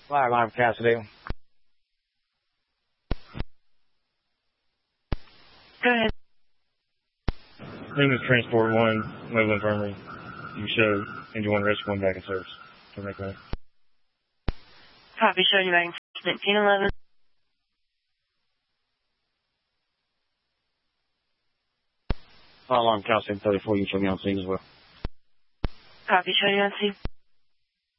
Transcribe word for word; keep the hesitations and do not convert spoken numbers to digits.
Fire alarm, Cassidy. Go ahead. Name is Transport one, Mobile Infirmary. You show Engine one Rescue one back in service. Don't make that. Copy, showing you back in fifteen eleven. Fire alarm, Cal seven thirty-four, you can show me on scene as well. Copy, showing you on scene.